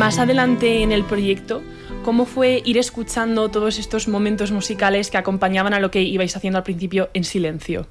más adelante en el proyecto, ¿cómo fue ir escuchando todos estos momentos musicales que acompañaban a lo que ibais haciendo al principio en silencio?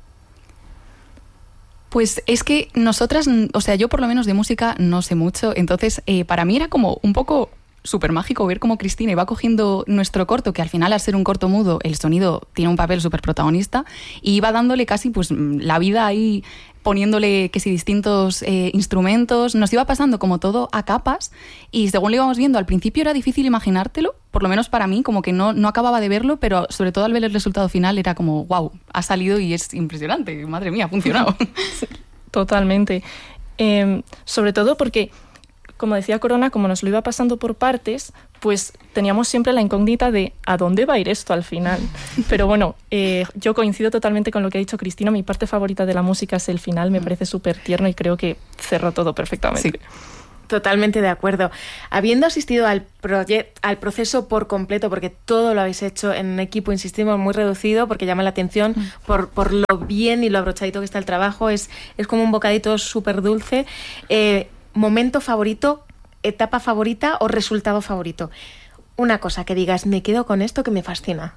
Pues es que nosotras, o sea, yo por lo menos de música no sé mucho, entonces para mí era como un poco súper mágico ver cómo Cristina iba cogiendo nuestro corto, que al final al ser un corto mudo el sonido tiene un papel súper protagonista, y iba dándole casi pues la vida ahí, poniéndole que si distintos instrumentos, nos iba pasando como todo a capas, y según lo íbamos viendo al principio era difícil imaginártelo, por lo menos para mí, como que no acababa de verlo, pero sobre todo al ver el resultado final era como wow, ha salido y es impresionante, madre mía, ha funcionado. Totalmente. Sobre todo porque, como decía Corona, como nos lo iba pasando por partes, pues teníamos siempre la incógnita de ¿a dónde va a ir esto al final? Pero bueno, yo coincido totalmente con lo que ha dicho Cristina. Mi parte favorita de la música es el final, me parece súper tierno y creo que cerró todo perfectamente. Sí. Totalmente de acuerdo. Habiendo asistido al proceso por completo, porque todo lo habéis hecho en un equipo, insistimos, muy reducido, porque llama la atención por lo bien y lo abrochadito que está el trabajo, es como un bocadito súper dulce. ¿Momento favorito, etapa favorita o resultado favorito? Una cosa que digas, me quedo con esto que me fascina.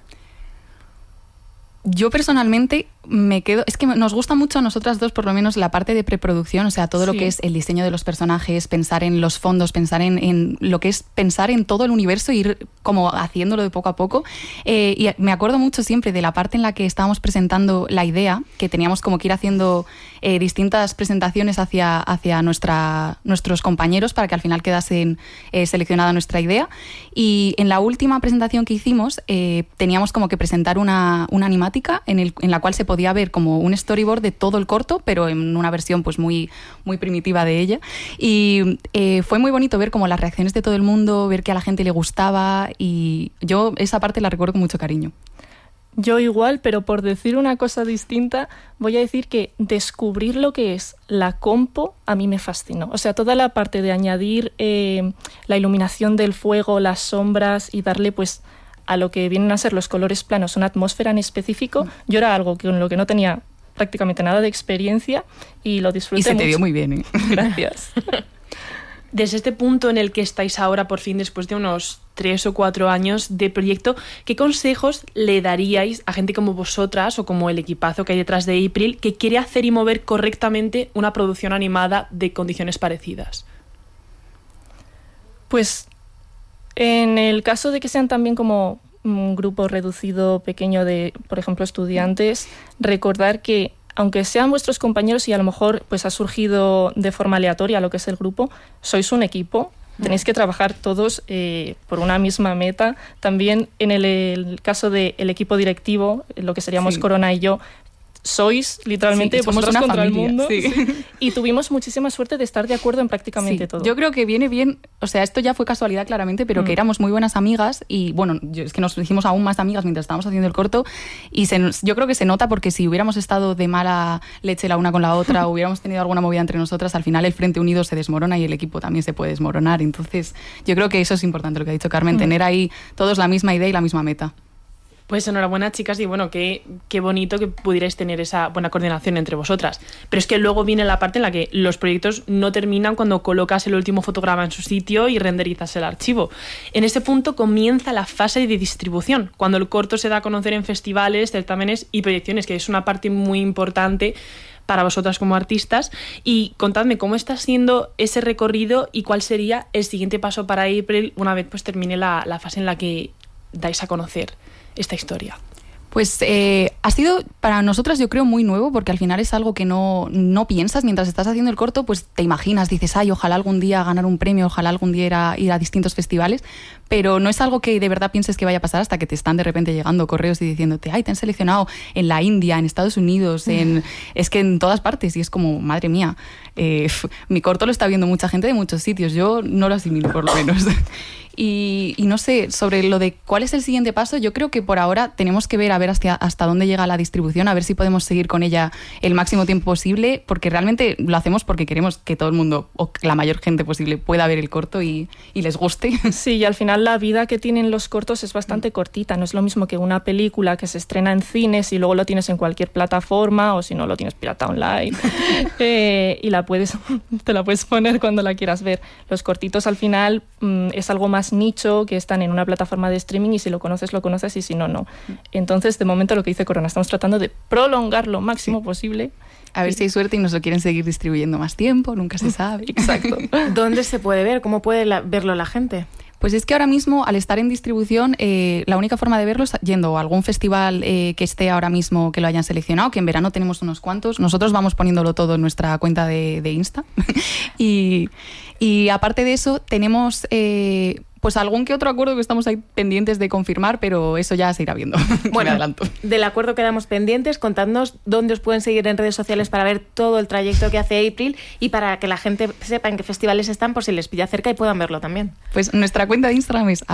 Yo personalmente me quedo... Es que nos gusta mucho a nosotras dos, por lo menos, la parte de preproducción, o sea, todo lo que es el diseño de los personajes, pensar en los fondos, pensar en lo que es pensar en todo el universo e ir como haciéndolo de poco a poco. Y me acuerdo mucho siempre de la parte en la que estábamos presentando la idea, que teníamos como que ir haciendo distintas presentaciones hacia nuestros compañeros para que al final quedase seleccionada nuestra idea. Y en la última presentación que hicimos teníamos como que presentar una animación en la cual se podía ver como un storyboard de todo el corto, pero en una versión pues muy, muy primitiva de ella. Y fue muy bonito ver como las reacciones de todo el mundo, ver que a la gente le gustaba, y yo esa parte la recuerdo con mucho cariño. Yo igual, pero por decir una cosa distinta, voy a decir que descubrir lo que es la compo a mí me fascinó. O sea, toda la parte de añadir la iluminación del fuego, las sombras y darle pues a lo que vienen a ser los colores planos, una atmósfera en específico, yo era algo con lo que no tenía prácticamente nada de experiencia y lo disfruté mucho. Y se te dio muy bien, ¿eh? Gracias. Desde este punto en el que estáis ahora, por fin, después de unos 3 o 4 años de proyecto, ¿qué consejos le daríais a gente como vosotras o como el equipazo que hay detrás de April que quiere hacer y mover correctamente una producción animada de condiciones parecidas? Pues en el caso de que sean también como un grupo reducido, pequeño de, por ejemplo, estudiantes, recordar que aunque sean vuestros compañeros y a lo mejor pues ha surgido de forma aleatoria lo que es el grupo, sois un equipo, tenéis que trabajar todos por una misma meta. También en el caso del equipo directivo, lo que seríamos Corona y yo, sois literalmente vosotros contra familia, el mundo. Sí. Y tuvimos muchísima suerte de estar de acuerdo en prácticamente todo. Yo creo que viene bien, o sea, esto ya fue casualidad claramente, pero que éramos muy buenas amigas y bueno, es que nos hicimos aún más amigas mientras estábamos haciendo el corto y yo creo que se nota porque si hubiéramos estado de mala leche la una con la otra o hubiéramos tenido alguna movida entre nosotras, al final el frente unido se desmorona y el equipo también se puede desmoronar. Entonces yo creo que eso es importante lo que ha dicho Carmen, tener ahí todos la misma idea y la misma meta. Pues enhorabuena, chicas, y bueno, qué bonito que pudierais tener esa buena coordinación entre vosotras. Pero es que luego viene la parte en la que los proyectos no terminan cuando colocas el último fotograma en su sitio y renderizas el archivo. En ese punto comienza la fase de distribución, cuando el corto se da a conocer en festivales, certámenes y proyecciones, que es una parte muy importante para vosotras como artistas. Y contadme cómo está siendo ese recorrido y cuál sería el siguiente paso para April una vez pues termine la fase en la que dais a conocer esta historia. Pues ha sido para nosotras, yo creo, muy nuevo, porque al final es algo que no piensas mientras estás haciendo el corto, pues te imaginas, dices, ay, ojalá algún día ganar un premio, ojalá algún día ir a distintos festivales, pero no es algo que de verdad pienses que vaya a pasar hasta que te están de repente llegando correos y diciéndote, ay, te han seleccionado en la India, en Estados Unidos, es que en todas partes, y es como, madre mía, mi corto lo está viendo mucha gente de muchos sitios, yo no lo asimilo por lo menos. Y no sé, sobre lo de cuál es el siguiente paso, yo creo que por ahora tenemos que ver a ver hasta dónde llega la distribución, a ver si podemos seguir con ella el máximo tiempo posible, porque realmente lo hacemos porque queremos que todo el mundo, o la mayor gente posible, pueda ver el corto y les guste. Sí, y al final la vida que tienen los cortos es bastante cortita, no es lo mismo que una película que se estrena en cines y luego lo tienes en cualquier plataforma, o si no lo tienes pirata online y te la puedes poner cuando la quieras ver. Los cortitos al final es algo más nicho, que están en una plataforma de streaming y si lo conoces y si no, no. Entonces, de momento lo que dice Corona, estamos tratando de prolongar lo máximo posible. A ver si hay suerte y nos lo quieren seguir distribuyendo más tiempo, nunca se sabe. Exacto. ¿Dónde se puede ver? ¿Cómo puede verlo la gente? Pues es que ahora mismo, al estar en distribución, la única forma de verlo es yendo a algún festival que esté ahora mismo, que lo hayan seleccionado, que en verano tenemos unos cuantos. Nosotros vamos poniéndolo todo en nuestra cuenta de Insta. y aparte de eso, tenemos pues algún que otro acuerdo que estamos ahí pendientes de confirmar, pero eso ya se irá viendo. Bueno, adelanto. Del acuerdo quedamos pendientes. Contadnos dónde os pueden seguir en redes sociales para ver todo el trayecto que hace April y para que la gente sepa en qué festivales están por si les pilla cerca y puedan verlo también. Pues nuestra cuenta de Instagram es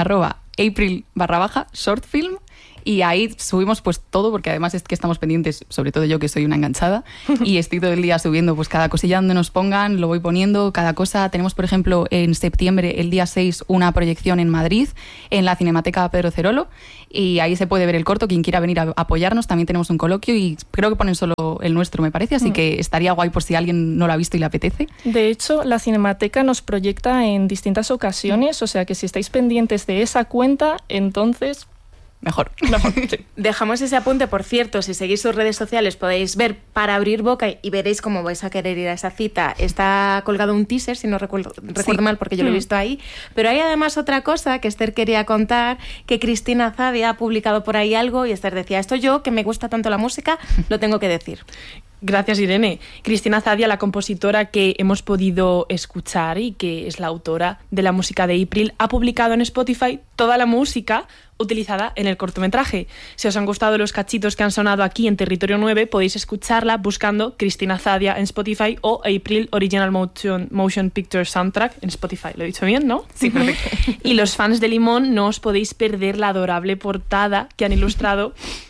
@April_shortfilm. Y ahí subimos pues todo, porque además es que estamos pendientes, sobre todo yo que soy una enganchada, y estoy todo el día subiendo pues cada cosilla donde nos pongan, lo voy poniendo, cada cosa. Tenemos, por ejemplo, en septiembre, el día 6, una proyección en Madrid, en la Cinemateca Pedro Cerolo, y ahí se puede ver el corto, quien quiera venir a apoyarnos. También tenemos un coloquio y creo que ponen solo el nuestro, me parece, así que estaría guay por si alguien no lo ha visto y le apetece. De hecho, la Cinemateca nos proyecta en distintas ocasiones, o sea que si estáis pendientes de esa cuenta, entonces... Mejor. Sí. Dejamos ese apunte, por cierto, si seguís sus redes sociales podéis ver Para abrir boca y veréis cómo vais a querer ir a esa cita. Está colgado un teaser, si no recuerdo mal, porque yo lo he visto ahí. Pero hay además otra cosa que Esther quería contar, que Cristina Zadia ha publicado por ahí algo y Esther decía, esto yo, que me gusta tanto la música, lo tengo que decir. Gracias, Irene. Cristina Zadia, la compositora que hemos podido escuchar y que es la autora de la música de April, ha publicado en Spotify toda la música utilizada en el cortometraje. Si os han gustado los cachitos que han sonado aquí en Territorio 9, podéis escucharla buscando Cristina Zadia en Spotify o April Original Motion Picture Soundtrack en Spotify. ¿Lo he dicho bien, no? Sí, perfecto. Y los fans de Limón no os podéis perder la adorable portada que han ilustrado.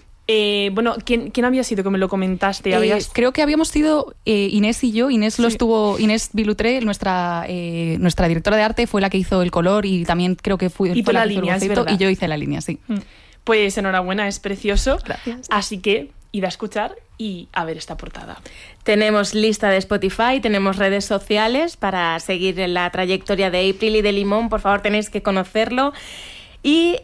Bueno, ¿quién había sido que me lo comentaste? Creo que habíamos sido Inés y yo. Inés Inés Bilutré, nuestra directora de arte, fue la que hizo el color y también creo que fue la la línea, que hizo el boceto, y yo hice la línea, sí. Pues enhorabuena, es precioso. Gracias. Así que id a escuchar y a ver esta portada. Tenemos lista de Spotify, tenemos redes sociales para seguir la trayectoria de April y de Limón. Por favor, tenéis que conocerlo.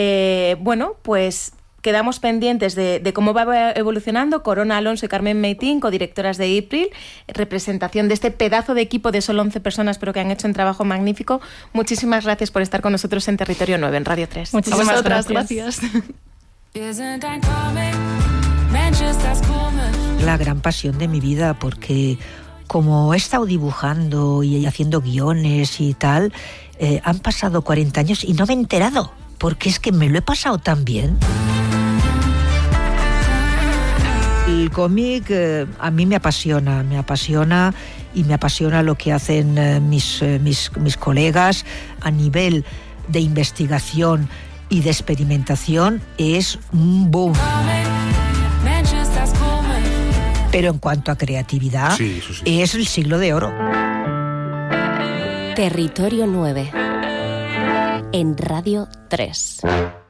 Y bueno, pues quedamos pendientes de cómo va evolucionando. Corona Alonso y Carmen Meitín, codirectoras de April, representación de este pedazo de equipo de solo 11 personas, pero que han hecho un trabajo magnífico. Muchísimas gracias por estar con nosotros en Territorio 9, en Radio 3. Muchísimas gracias. La gran pasión de mi vida, porque como he estado dibujando y haciendo guiones y tal, han pasado 40 años y no me he enterado, porque es que me lo he pasado tan bien. El cómic a mí me apasiona y me apasiona lo que hacen mis colegas a nivel de investigación y de experimentación. Es un boom. Pero en cuanto a creatividad, sí. Es el siglo de oro. Territorio 9 en Radio 3.